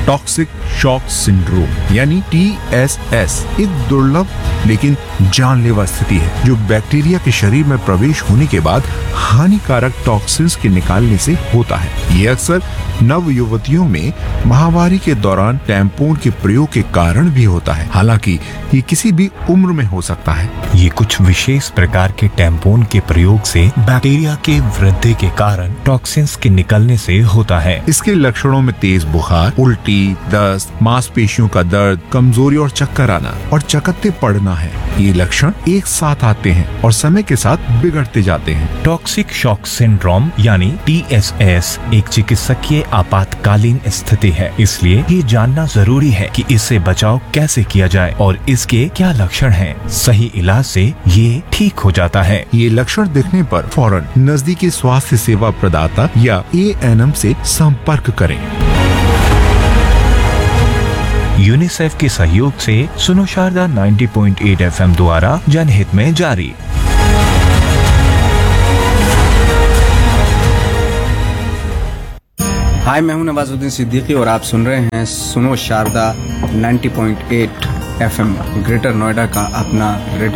Toxic shock syndrome यानी TSS एक दुर्लभ लेकिन जानलेवा स्थिति है जो बैक्टीरिया के शरीर में प्रवेश होने के बाद हानिकारक टॉक्सिन्स के निकालने से होता है। ये अक्सर नव युवतियों में माहवारी के दौरान टैम्पून के प्रयोग के कारण भी होता है, हालांकि ये किसी भी उम्र में हो सकता है। ये कुछ विशेष प्रकार के टैम्पून के प्रयोग से बैक्टीरिया के वृद्धि के कारण टॉक्सिन्स के निकलने से होता है। इसके लक्षणों में तेज बुखार, उल्टी, दस्त, मांसपेशियों का दर्द, कमजोरी और चक्कर आना और चकत्ते पड़ना है। ये लक्षण एक साथ आते हैं और समय के साथ बिगड़ते जाते हैं। टॉक्सिक शॉक सिंड्रोम यानी TSS एक चिकित्सकीय आपातकालीन स्थिति है, इसलिए ये जानना जरूरी है कि इससे बचाव कैसे किया जाए और इसके क्या लक्षण हैं। सही इलाज से ये ठीक हो जाता है। ये लक्षण दिखने पर फौरन नजदीकी स्वास्थ्य सेवा प्रदाता या ANM से संपर्क करें। यूनिसेफ के सहयोग से सुनो शारदा 90.8 FM द्वारा जनहित में जारी। हाय, मैं हूं नवाजुद्दीन सिद्दीकी और आप सुन रहे हैं सुनो शारदा 90.8 FM ग्रेटर नोएडा का अपना रेडियो